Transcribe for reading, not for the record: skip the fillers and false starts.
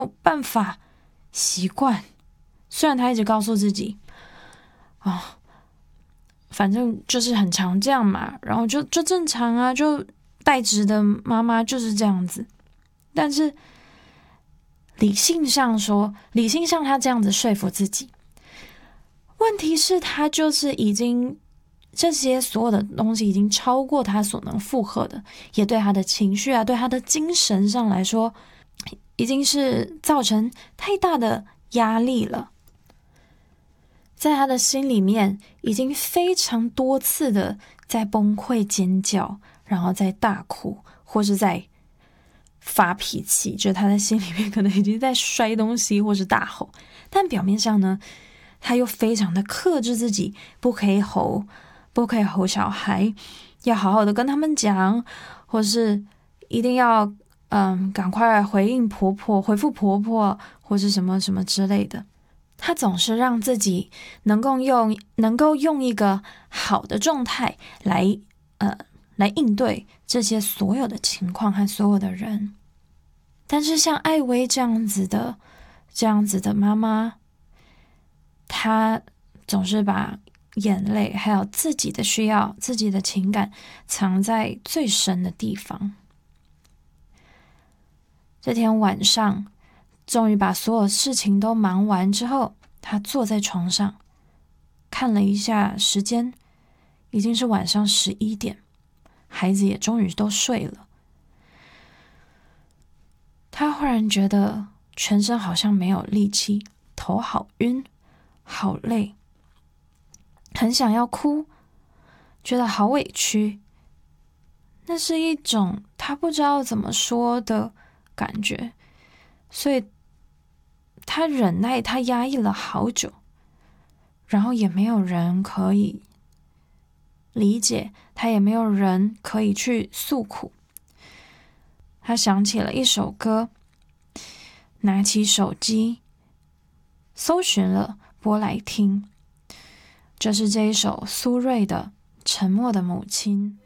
有办法习惯。虽然他一直告诉自己反正就是很常这样嘛，然后就正常啊，就带职的妈妈就是这样子。但是理性上他这样子说服自己，问题是他就是已经这些所有的东西已经超过他所能负荷的，也对他的情绪对他的精神上来说，已经是造成太大的压力了。在他的心里面已经非常多次的在崩溃尖叫，然后在大哭，或是在发脾气，就是他在心里面可能已经在摔东西或是大吼，但表面上呢，他又非常的克制自己，不可以吼小孩，要好好的跟他们讲，或是一定要赶快回复婆婆，或是什么什么之类的。他总是让自己能够用一个好的状态来应对这些所有的情况和所有的人。但是像艾薇这样子的妈妈，她总是把眼泪还有自己的需要、自己的情感藏在最深的地方。这天晚上终于把所有事情都忙完之后，他坐在床上看了一下时间，已经是晚上11点，孩子也终于都睡了。他忽然觉得全身好像没有力气，头好晕，好累，很想要哭，觉得好委屈。那是一种他不知道怎么说的感觉，所以他忍耐，他压抑了好久，然后也没有人可以理解他，也没有人可以去诉苦。他想起了一首歌，拿起手机搜寻了，播来听。这是这一首苏芮的《沉默的母亲》。